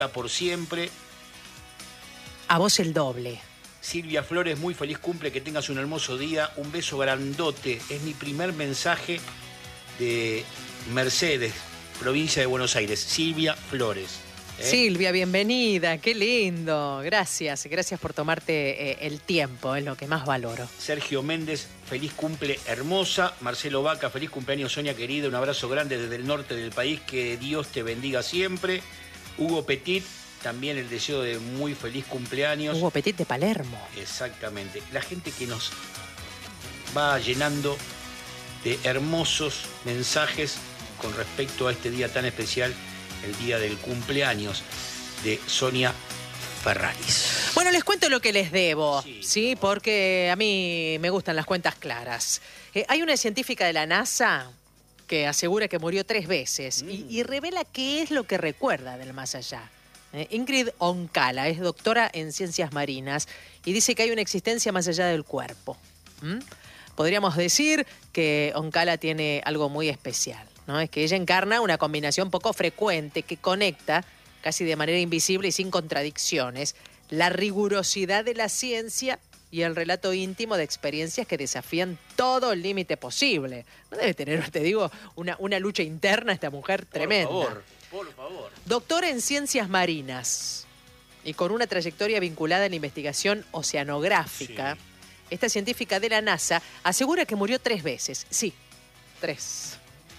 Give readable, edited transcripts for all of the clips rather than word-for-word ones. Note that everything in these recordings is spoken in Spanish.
por siempre. A vos el doble. Silvia Flores, muy feliz cumple, que tengas un hermoso día. Un beso grandote. Es mi primer mensaje de Mercedes, provincia de Buenos Aires. Silvia Flores. Silvia, bienvenida, qué lindo. Gracias por tomarte el tiempo, es lo que más valoro. Sergio Méndez, feliz cumple, hermosa. Marcelo Vaca, feliz cumpleaños, Sonia querida. Un abrazo grande desde el norte del país, que Dios te bendiga siempre. Hugo Petit, también el deseo de muy feliz cumpleaños. Hugo Petit de Palermo. Exactamente. La gente que nos va llenando de hermosos mensajes con respecto a este día tan especial, el día del cumpleaños de Sonia Ferraris. Bueno, les cuento lo que les debo, ¿sí? Porque a mí me gustan las cuentas claras. Hay una científica de la NASA que asegura que murió 3 veces y revela qué es lo que recuerda del más allá. Ingrid Oncala es doctora en ciencias marinas y dice que hay una existencia más allá del cuerpo. Podríamos decir que Oncala tiene algo muy especial, ¿no? Es que ella encarna una combinación poco frecuente que conecta, casi de manera invisible y sin contradicciones, la rigurosidad de la ciencia y el relato íntimo de experiencias que desafían todo el límite posible. No debe tener, te digo, una lucha interna esta mujer tremenda. Por favor. Doctora en ciencias marinas y con una trayectoria vinculada a la investigación oceanográfica, esta científica de la NASA asegura que murió 3 veces. Sí, 3.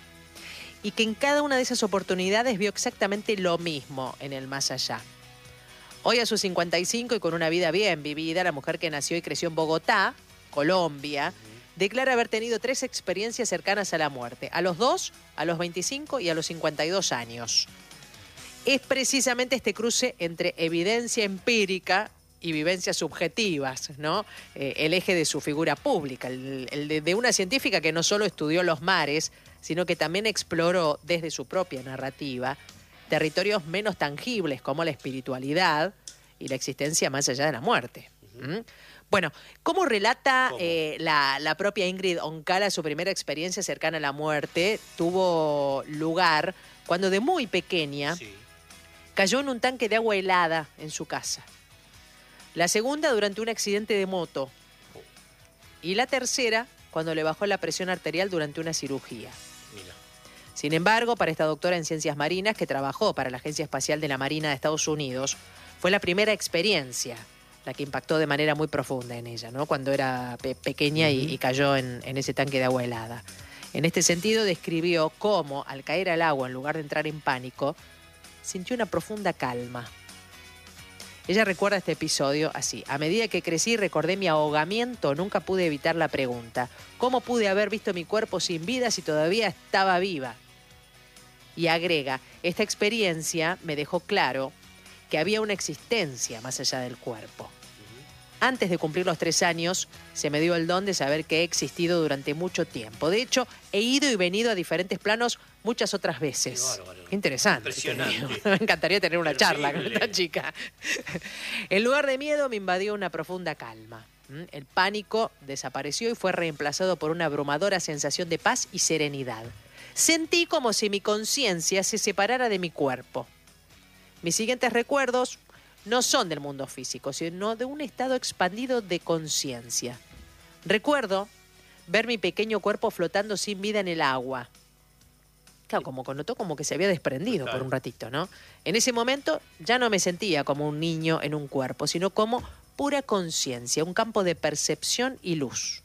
Y que en cada una de esas oportunidades vio exactamente lo mismo en el más allá. Hoy a sus 55 y con una vida bien vivida, la mujer que nació y creció en Bogotá, Colombia, declara haber tenido 3 experiencias cercanas a la muerte. A los 2, a los 25 y a los 52 años. Es precisamente este cruce entre evidencia empírica y vivencias subjetivas, ¿no? El eje de su figura pública, el de una científica que no solo estudió los mares, sino que también exploró desde su propia narrativa territorios menos tangibles como la espiritualidad y la existencia más allá de la muerte. Bueno, ¿cómo relata la propia Ingrid Oncala su primera experiencia cercana a la muerte? Tuvo lugar cuando de muy pequeña cayó en un tanque de agua helada en su casa. La segunda durante un accidente de moto. Y la tercera cuando le bajó la presión arterial durante una cirugía. Sin embargo, para esta doctora en ciencias marinas, que trabajó para la Agencia Espacial de la Marina de Estados Unidos, fue la primera experiencia la que impactó de manera muy profunda en ella, ¿no? Cuando era pequeña y cayó en ese tanque de agua helada. En este sentido, describió cómo, al caer al agua, en lugar de entrar en pánico, sintió una profunda calma. Ella recuerda este episodio así: a medida que crecí y recordé mi ahogamiento, nunca pude evitar la pregunta: ¿cómo pude haber visto mi cuerpo sin vida si todavía estaba viva? Y agrega: esta experiencia me dejó claro que había una existencia más allá del cuerpo. Antes de cumplir los 3 años, se me dio el don de saber que he existido durante mucho tiempo. De hecho, he ido y venido a diferentes planos muchas otras veces. Qué interesante. Impresionante. Me encantaría tener una charla con esta chica. En lugar de miedo, me invadió una profunda calma. El pánico desapareció y fue reemplazado por una abrumadora sensación de paz y serenidad. Sentí como si mi conciencia se separara de mi cuerpo. Mis siguientes recuerdos no son del mundo físico, sino de un estado expandido de conciencia. Recuerdo ver mi pequeño cuerpo flotando sin vida en el agua. Claro, notó como que se había desprendido por un ratito, ¿no? En ese momento ya no me sentía como un niño en un cuerpo, sino como pura conciencia, un campo de percepción y luz.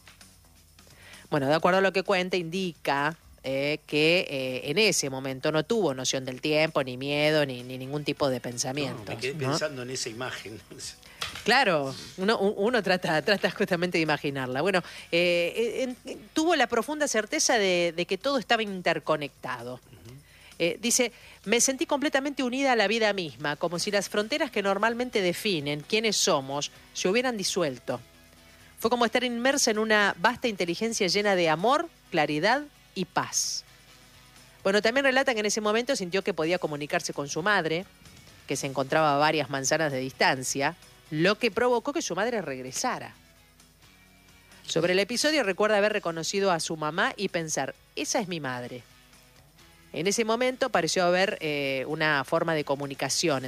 Bueno, de acuerdo a lo que cuenta, indica que en ese momento no tuvo noción del tiempo, ni miedo, ni ningún tipo de pensamiento. No, me quedé pensando en esa imagen. Claro, uno trata justamente de imaginarla. Bueno, tuvo la profunda certeza de que todo estaba interconectado. Dice: me sentí completamente unida a la vida misma, como si las fronteras que normalmente definen quiénes somos se hubieran disuelto. Fue como estar inmersa en una vasta inteligencia llena de amor, claridad y paz. Bueno, también relata que en ese momento sintió que podía comunicarse con su madre, que se encontraba a varias manzanas de distancia, lo que provocó que su madre regresara. Sobre el episodio recuerda haber reconocido a su mamá y pensar: esa es mi madre. En ese momento pareció haber una forma de comunicación